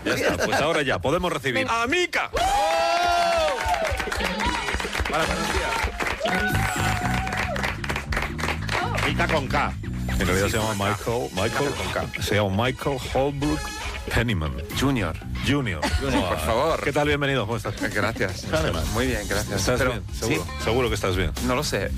Ya está, pues ahora ya, podemos recibir a Mika. Hola, buenos días. Mika con K. En realidad se llama Michael Holbrook Penniman Junior. Junior. Por favor. ¿Qué tal? Bienvenido. ¿Cómo estás? Gracias. Muy bien, gracias. ¿Estás Pero, bien? ¿Seguro? ¿sí? Seguro que estás bien. No lo sé.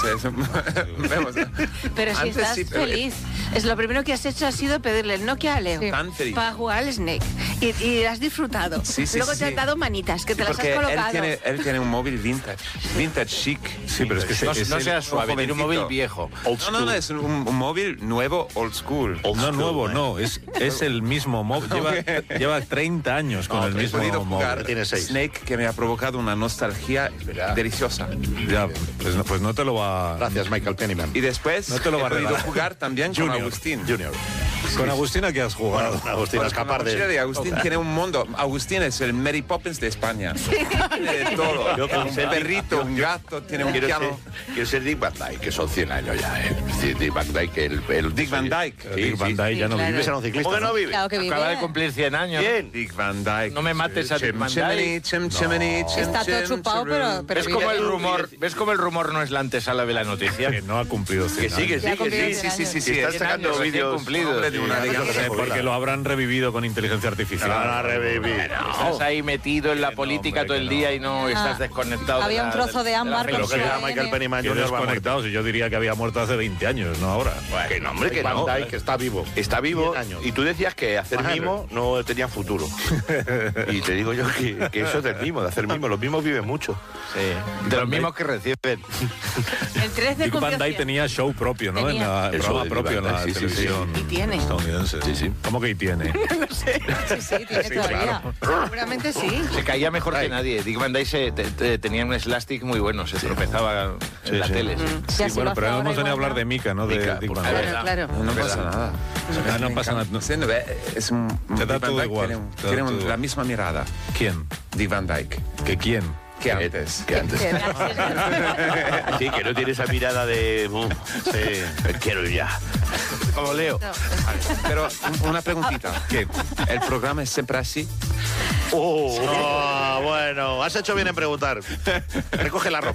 Vemos. Pero si Antes estás sí, pero- feliz. Es lo primero que has hecho ha sido pedirle el Nokia a Leo Tan feliz. para jugar al Snake. Y has disfrutado. Sí, sí, Luego sí. te han dado manitas, que te las has Porque colocado. él tiene un móvil vintage. Vintage chic. Sí, pero es que No, es no el- seas suave, tiene un móvil viejo. No, es un móvil nuevo, old school. No nuevo, no, es el mismo móvil. Lleva 30 años con el He mismo podido jugar móvil. Tiene 6. Snake, que me ha provocado una nostalgia deliciosa. Ya, pues no te lo va... Gracias, Michael Penniman. Y después No te lo va a he podido regalar. jugar también con Agustín. Junior. Con Agustina, ¿qué has jugado? Agustín, a escapar de... Agustín tiene un mundo. Agustín es el Mary Poppins de España. Tiene de todo. Yo Un perrito, un gato, tiene un piano. Quiero ser Dick Van Dyke, que son 100 años ya, ¿eh? Es decir, Dick Van Dyke, el Dick Van Dyke. Dick Van Dyke ya no claro. vive. Ese era un ciclista. ¿Cómo que no vive? Claro que vive. Acaba de cumplir 100 años. ¿Quién? Dick Van Dyke. No me mates a Dick Van Dyke. Está todo chupado, pero ¿Ves vive. cómo el rumor, ¿ves cómo el rumor no es la antesala de la noticia? Que no ha cumplido 100 Que sigue, años. Ya cumplió sigue, 100 sí. años. Sí, Están 100 sacando años recién vídeos. cumplidos. Hombre de una elegancia. Porque lo habrán revivido con inteligencia artificial. Van a revivir. Estás ahí metido en la política todo el día y no estás desconectado. Había un trozo de ámbar Pero con que su era ADN. Michael Penniman Qué Junior va muerto. desconectados. Y yo diría que había muerto hace 20 años, no ahora. Que no, hombre, que Dick Van no. Dyke está vivo. Está vivo 10 años. y tú decías que hacer Ajá. mimo no tenía futuro. Y te digo yo que eso es del mimo, de hacer mimo. Los mimos viven mucho. De los mismos que reciben. El 13 Dick Van cumplió Dyke 100. tenía show propio, ¿no? Tenía. El El programa show de propio en Dick Van la Dyke, sí, sí, sí. televisión Y tiene. estadounidense. Sí, sí. ¿Cómo que y tiene? Sí, tiene todavía. Seguramente sí. Se caía mejor que nadie. Dick Van Dyke tenía un elastic muy bueno, se tropezaba en la tele. Si Sí, así bueno, lo pero hace hemos ahora venido a igual, hablar ¿no? de Mika, ¿no? De Mika, Dick por Van favor. Dyke. Claro. No pasa nada. No pasa nada. Sí, no, es un... Te da Dick Van todo Dyke igual. tiene Te da todo la igual. misma mirada. ¿Quién? Dick Van Dyke. ¿Que quién? Que antes. Que antes. Sí, que no tiene esa mirada de... sí, me quiero ir ya. Como Leo. Pero una preguntita. ¿Qué? ¿El programa es siempre así? Bueno, has hecho bien en preguntar. Recoge la ropa.